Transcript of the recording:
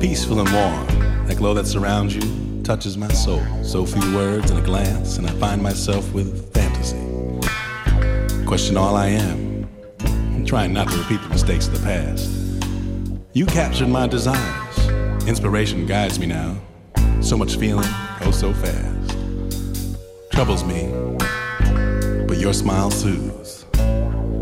Peaceful and warm, that glow that surrounds you touches my soul. So few words and a glance, and I find myself with fantasy. Question all I am, and trying not to repeat the mistakes of the past. You captured my desires. Inspiration guides me now. So much feeling, oh so fast. Troubles me, but your smile soothes.